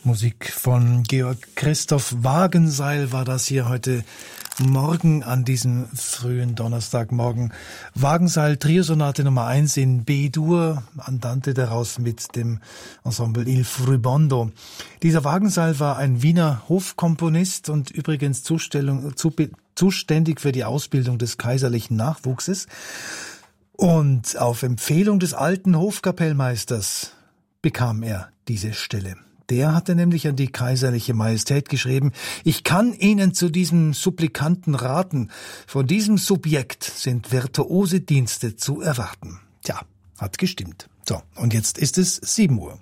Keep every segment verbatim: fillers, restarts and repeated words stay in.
Musik von Georg Christoph Wagenseil war das hier heute Morgen an diesem frühen Donnerstagmorgen. Wagenseil Triosonate Nummer eins in B-Dur, Andante daraus mit dem Ensemble Il Fruibondo. Dieser Wagenseil war ein Wiener Hofkomponist und übrigens Zustellung, zu, zuständig für die Ausbildung des kaiserlichen Nachwuchses. Und auf Empfehlung des alten Hofkapellmeisters bekam er diese Stelle. Der hatte nämlich an die kaiserliche Majestät geschrieben: Ich kann Ihnen zu diesem Supplikanten raten, von diesem Subjekt sind virtuose Dienste zu erwarten. Tja, hat gestimmt. So, und jetzt ist es sieben Uhr.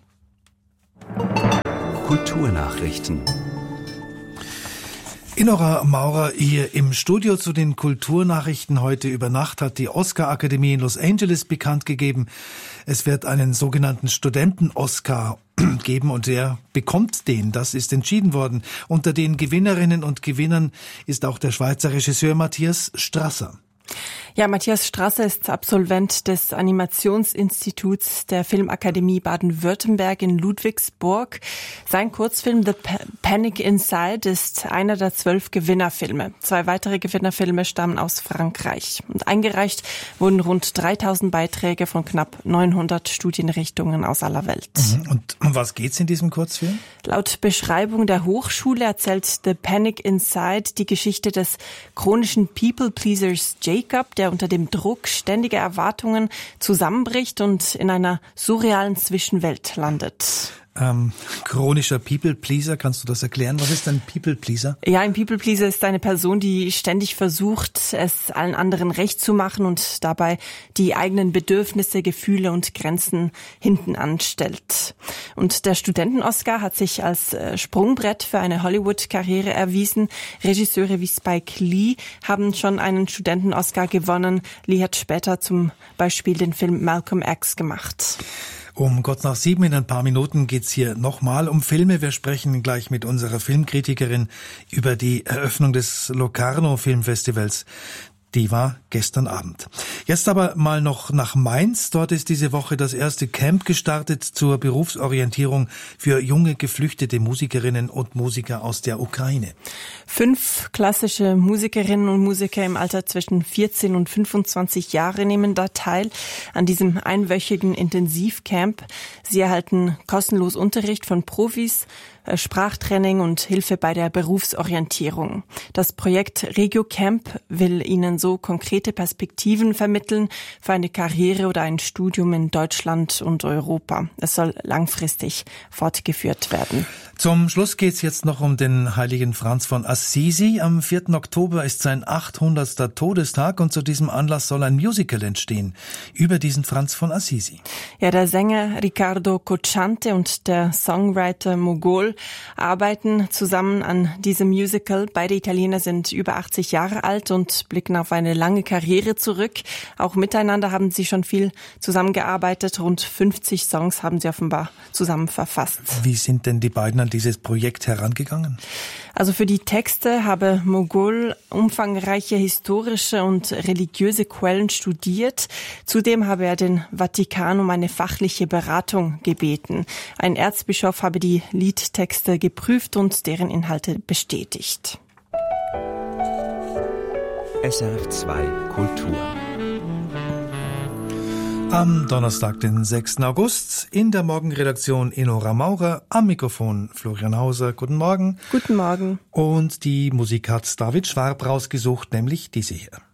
Kulturnachrichten. Inora Maurer hier im Studio zu den Kulturnachrichten. Heute über Nacht hat die Oscar-Akademie in Los Angeles bekannt gegeben, es wird einen sogenannten Studenten-Oscar geben und wer bekommt den? Das ist entschieden worden. Unter den Gewinnerinnen und Gewinnern ist auch der Schweizer Regisseur Matthias Strasser. Ja, Matthias Strasser ist Absolvent des Animationsinstituts der Filmakademie Baden-Württemberg in Ludwigsburg. Sein Kurzfilm The Panic Inside ist einer der zwölf Gewinnerfilme. Zwei weitere Gewinnerfilme stammen aus Frankreich. Und eingereicht wurden rund dreitausend Beiträge von knapp neunhundert Studienrichtungen aus aller Welt. Und um was geht's in diesem Kurzfilm? Laut Beschreibung der Hochschule erzählt The Panic Inside die Geschichte des chronischen People-Pleasers Jacob, der unter dem Druck ständiger Erwartungen zusammenbricht und in einer surrealen Zwischenwelt landet. Ähm, chronischer People-Pleaser, kannst du das erklären? Was ist ein People-Pleaser? Ja, ein People-Pleaser ist eine Person, die ständig versucht, es allen anderen recht zu machen und dabei die eigenen Bedürfnisse, Gefühle und Grenzen hinten anstellt. Und der Studenten-Oscar hat sich als Sprungbrett für eine Hollywood-Karriere erwiesen. Regisseure wie Spike Lee haben schon einen Studenten-Oscar gewonnen. Lee hat später zum Beispiel den Film Malcolm X gemacht. Um Gott nach sieben in ein paar Minuten geht's hier nochmal um Filme. Wir sprechen gleich mit unserer Filmkritikerin über die Eröffnung des Locarno Filmfestivals. Die war gestern Abend. Jetzt aber mal noch nach Mainz. Dort ist diese Woche das erste Camp gestartet zur Berufsorientierung für junge geflüchtete Musikerinnen und Musiker aus der Ukraine. Fünf klassische Musikerinnen und Musiker im Alter zwischen vierzehn und fünfundzwanzig Jahre nehmen da teil an diesem einwöchigen Intensivcamp. Sie erhalten kostenlos Unterricht von Profis, Sprachtraining und Hilfe bei der Berufsorientierung. Das Projekt Regio Camp will Ihnen so konkrete Perspektiven vermitteln für eine Karriere oder ein Studium in Deutschland und Europa. Es soll langfristig fortgeführt werden. Zum Schluss geht's jetzt noch um den heiligen Franz von Assisi. Am vierten Oktober ist sein achthundertster Todestag und zu diesem Anlass soll ein Musical entstehen über diesen Franz von Assisi. Ja, der Sänger Riccardo Cocciante und der Songwriter Mogol arbeiten zusammen an diesem Musical. Beide Italiener sind über achtzig Jahre alt und blicken auf eine lange Karriere zurück. Auch miteinander haben sie schon viel zusammengearbeitet. Rund fünfzig Songs haben sie offenbar zusammen verfasst. Wie sind denn die beiden an dieses Projekt herangegangen? Also für die Texte habe Mogol umfangreiche historische und religiöse Quellen studiert. Zudem habe er den Vatikan um eine fachliche Beratung gebeten. Ein Erzbischof habe die Liedtexte geprüft und deren Inhalte bestätigt. S R F zwei Kultur. Am Donnerstag, den sechsten August, in der Morgenredaktion Inora Maurer, am Mikrofon Florian Hauser. Guten Morgen. Guten Morgen. Und die Musik hat David Schwarb rausgesucht, nämlich diese hier.